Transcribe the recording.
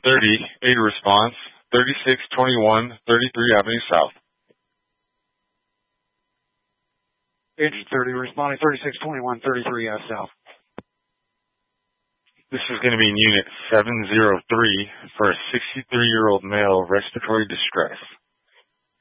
30, 8 response, 3621 33 Avenue South. Agent 30 responding 3621 33 South. This is going to be in Unit 703 for a 63-year-old male respiratory distress.